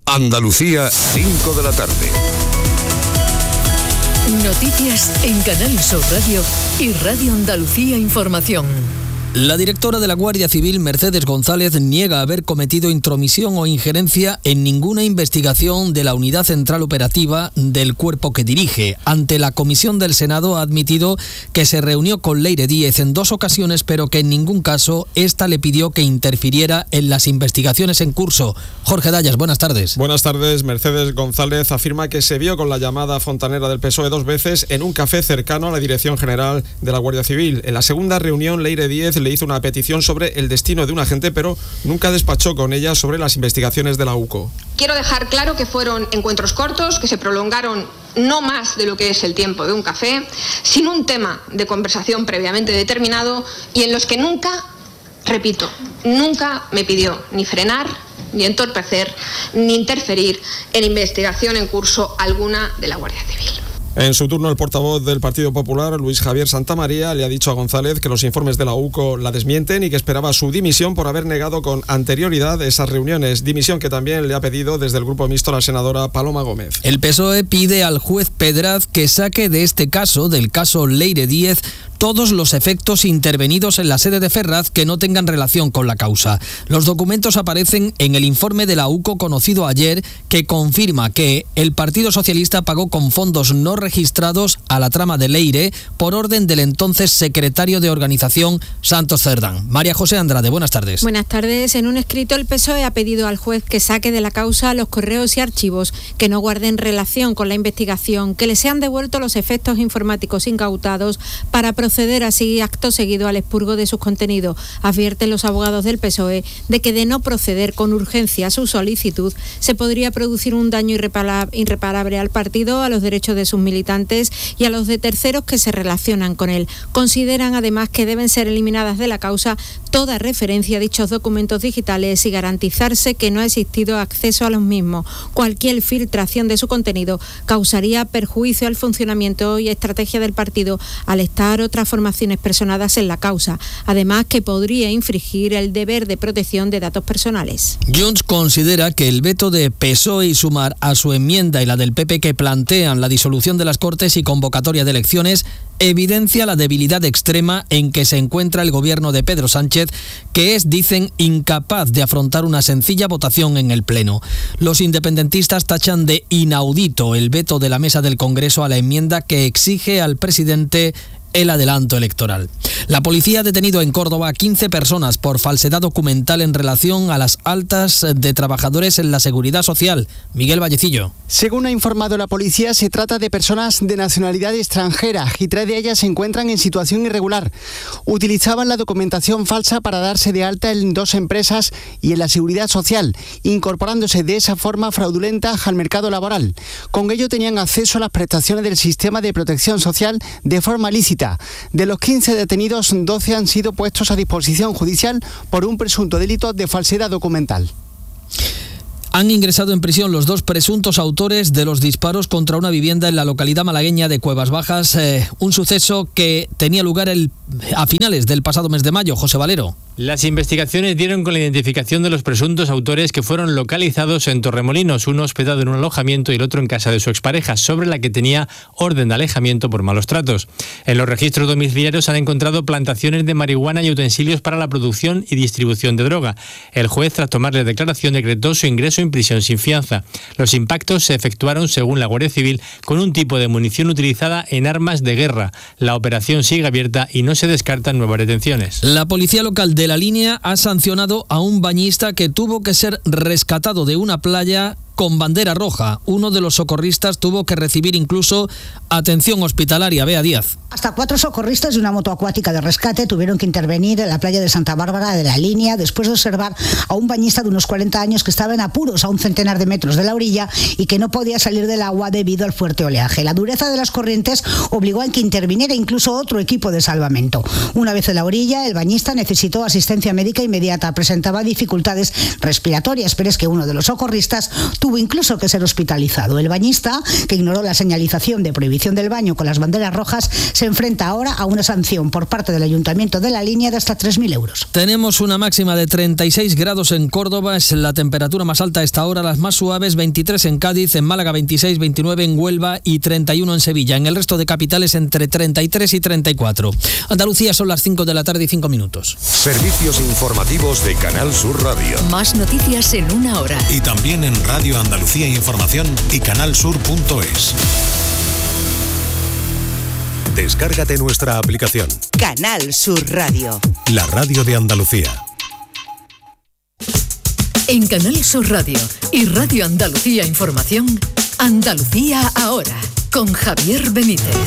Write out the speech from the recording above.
Andalucía, 5 de la tarde. Noticias en Canal Sur Radio y Radio Andalucía Información. La directora de la Guardia Civil, Mercedes González, niega haber cometido intromisión o injerencia en ninguna investigación de la Unidad Central Operativa del cuerpo que dirige. Ante la Comisión del Senado ha admitido que se reunió con Leire Díez en 2 ocasiones, pero que en ningún caso ésta le pidió que interfiriera en las investigaciones en curso. Jorge Dayas, buenas tardes. Buenas tardes. Mercedes González afirma que se vio con la llamada fontanera del PSOE 2 veces en un café cercano a la Dirección General de la Guardia Civil. En la segunda reunión, Leire Díez le hizo una petición sobre el destino de un agente, pero nunca despachó con ella sobre las investigaciones de la UCO. Quiero dejar claro que fueron encuentros cortos, que se prolongaron no más de lo que es el tiempo de un café, sin un tema de conversación previamente determinado y en los que nunca, repito, nunca me pidió ni frenar, ni entorpecer, ni interferir en investigación en curso alguna de la Guardia Civil. En su turno, el portavoz del Partido Popular, Luis Javier Santamaría, le ha dicho a González que los informes de la UCO la desmienten y que esperaba su dimisión por haber negado con anterioridad esas reuniones. Dimisión que también le ha pedido desde el Grupo Mixto la senadora Paloma Gómez. El PSOE pide al juez Pedraz que saque de este caso, del caso Leire Díez, todos los efectos intervenidos en la sede de Ferraz que no tengan relación con la causa. Los documentos aparecen en el informe de la UCO conocido ayer, que confirma que el Partido Socialista pagó con fondos no registrados a la trama de Leire por orden del entonces secretario de organización Santos Cerdán. María José Andrade, buenas tardes. Buenas tardes. En un escrito, el PSOE ha pedido al juez que saque de la causa los correos y archivos que no guarden relación con la investigación, que le sean devueltos los efectos informáticos incautados para proceder así acto seguido al expurgo de sus contenidos. Advierten los abogados del PSOE de que de no proceder con urgencia a su solicitud se podría producir un daño irreparable al partido, a los derechos de sus militantes y a los de terceros que se relacionan con él. Consideran además que deben ser eliminadas de la causa toda referencia a dichos documentos digitales y garantizarse que no ha existido acceso a los mismos. Cualquier filtración de su contenido causaría perjuicio al funcionamiento y estrategia del partido al estar otras formaciones personadas en la causa. Además, que podría infringir el deber de protección de datos personales. Junts considera que el veto de PSOE y Sumar a su enmienda y la del PP que plantean la disolución de las Cortes y convocatoria de elecciones evidencia la debilidad extrema en que se encuentra el gobierno de Pedro Sánchez, que es, dicen, incapaz de afrontar una sencilla votación en el Pleno. Los independentistas tachan de inaudito el veto de la mesa del Congreso a la enmienda que exige al presidente el adelanto electoral. La policía ha detenido en Córdoba a 15 personas por falsedad documental en relación a las altas de trabajadores en la Seguridad Social. Miguel Vallecillo. Según ha informado la policía, se trata de personas de nacionalidad extranjera y 3 de ellas se encuentran en situación irregular. Utilizaban la documentación falsa para darse de alta en 2 empresas y en la Seguridad Social, incorporándose de esa forma fraudulenta al mercado laboral. Con ello tenían acceso a las prestaciones del sistema de protección social de forma lícita. De los 15 detenidos, 12 han sido puestos a disposición judicial por un presunto delito de falsedad documental. Han ingresado en prisión los 2 presuntos autores de los disparos contra una vivienda en la localidad malagueña de Cuevas Bajas, un suceso que tenía lugar a finales del pasado mes de mayo. José Valero. Las investigaciones dieron con la identificación de los presuntos autores que fueron localizados en Torremolinos, uno hospedado en un alojamiento y el otro en casa de su expareja, sobre la que tenía orden de alejamiento por malos tratos. En los registros domiciliarios han encontrado plantaciones de marihuana y utensilios para la producción y distribución de droga. El juez, tras tomarle declaración, decretó su ingreso en prisión sin fianza. Los impactos se efectuaron, según la Guardia Civil, con un tipo de munición utilizada en armas de guerra. La operación sigue abierta y no se descartan nuevas detenciones. La policía local de La Línea ha sancionado a un bañista que tuvo que ser rescatado de una playa con bandera roja. Uno de los socorristas tuvo que recibir incluso atención hospitalaria. Bea Díaz. Hasta 4 socorristas de una moto acuática de rescate tuvieron que intervenir en la playa de Santa Bárbara de La Línea después de observar a un bañista de unos 40 años que estaba en apuros a un centenar de metros de la orilla y que no podía salir del agua debido al fuerte oleaje. La dureza de las corrientes obligó a que interviniera incluso otro equipo de salvamento. Una vez en la orilla, el bañista necesitó asistencia médica inmediata. Presentaba dificultades respiratorias, pero es que uno de los socorristas tuvo tuvo incluso que ser hospitalizado. El bañista, que ignoró la señalización de prohibición del baño con las banderas rojas, se enfrenta ahora a una sanción por parte del Ayuntamiento de La Línea de hasta 3.000 euros. Tenemos una máxima de 36 grados en Córdoba, es la temperatura más alta a esta hora, las más suaves 23 en Cádiz, en Málaga 26, 29 en Huelva y 31 en Sevilla. En el resto de capitales entre 33 y 34. Andalucía son las 5 de la tarde y 5 minutos. Servicios informativos de Canal Sur Radio. Más noticias en una hora. Y también en Radio Andalucía Información y canalsur.es. Descárgate nuestra aplicación. Canal Sur Radio. La radio de Andalucía. En Canal Sur Radio y Radio Andalucía Información, Andalucía ahora, con Javier Benítez.